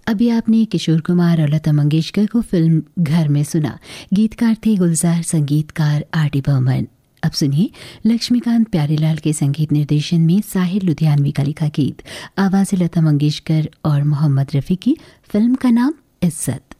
अभी आपने किशोर कुमार और लता मंगेशकर को फिल्म घर में सुना। गीतकार थे गुलजार, संगीतकार आर.डी. बर्मन। अब सुनिए लक्ष्मीकांत प्यारेलाल के संगीत निर्देशन में साहिर लुधियानवी का लिखा गीत, आवाज़ लता मंगेशकर और मोहम्मद रफ़ी की। फिल्म का नाम इज्जत।